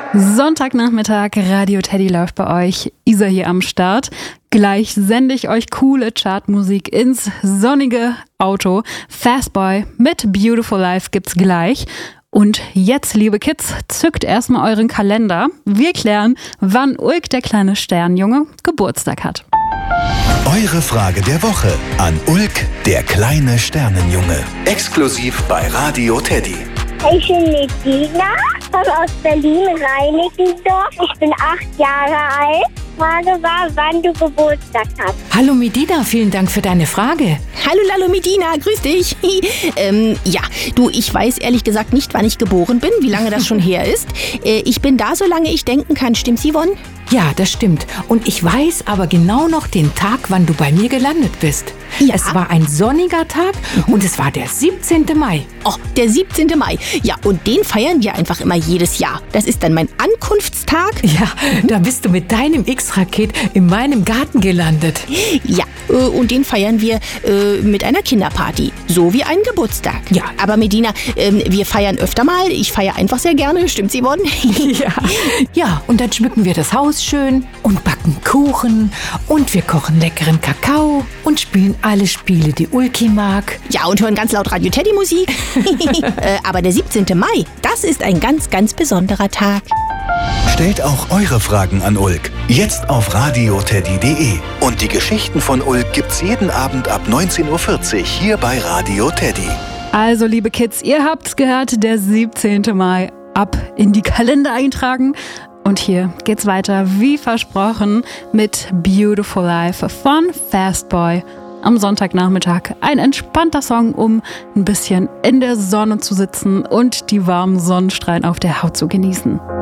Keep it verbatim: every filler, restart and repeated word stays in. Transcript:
Sonntagnachmittag, Radio Teddy läuft bei euch. Isa hier am Start. Gleich sende ich euch coole Chartmusik ins sonnige Auto. Fastboy mit Beautiful Life gibt's gleich. Und jetzt, liebe Kids, zückt erstmal euren Kalender. Wir klären, wann Ulk, der kleine Sternjunge, Geburtstag hat. Eure Frage der Woche an Ulk, der kleine Sternenjunge. Exklusiv bei Radio Teddy. Ich bin Medina, komme aus Berlin-Reinickendorf. Ich bin acht Jahre alt. Die Frage war, wann du Geburtstag hast. Hallo Medina, vielen Dank für deine Frage. Hallo Lalo Medina, grüß dich. ähm, ja, du, ich weiß ehrlich gesagt nicht, wann ich geboren bin, wie lange das schon her ist. Äh, ich bin da, solange ich denken kann. Stimmt's, Yvonne? Ja, das stimmt. Und ich weiß aber genau noch den Tag, wann du bei mir gelandet bist. Ja. Es war ein sonniger Tag und es war der siebzehnten Mai. Oh, der siebzehnten Mai. Ja, und den feiern wir einfach immer jedes Jahr. Das ist dann mein Ankunftstag. Ja, da bist du mit deinem X-Raket in meinem Garten gelandet. Ja, äh, und den feiern wir äh, mit einer Kinderparty. So wie einen Geburtstag. Ja. Aber Medina, äh, wir feiern öfter mal. Ich feiere einfach sehr gerne. Stimmt's, Yvonne? Ja. Ja, und dann schmücken wir das Haus schön und backen Kuchen und wir kochen leckeren Kakao und spielen alle Spiele, die Ulki mag. Ja, und hören ganz laut Radio Teddy Musik. äh, aber der siebzehnten Mai, das ist ein ganz, ganz besonderer Tag. Stellt auch eure Fragen an Ulk. Jetzt auf radioteddy punkt de. Und die Geschichten von Ulk gibt's jeden Abend ab neunzehn Uhr vierzig hier bei Radio Teddy. Also, liebe Kids, ihr habt's gehört, der siebzehnten Mai. Ab in die Kalender eintragen. Und hier geht's weiter, wie versprochen, mit Beautiful Life von Fastboy. Am Sonntagnachmittag ein entspannter Song, um ein bisschen in der Sonne zu sitzen und die warmen Sonnenstrahlen auf der Haut zu genießen.